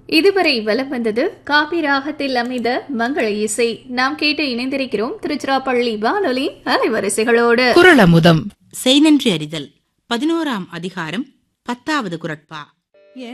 இதுவரை வலம் வந்தது காபி ராகத்தில் அமைந்த மங்கள இசை. நாம் கேட்டு இணைந்திருக்கிறோம் திருச்சிராப்பள்ளி வானொலி அலைவரிசைகளோடு. குறளமுதம் செய்நன்றி அறிதல் 11ஆம் அதிகாரம் 10வது குறட்பா.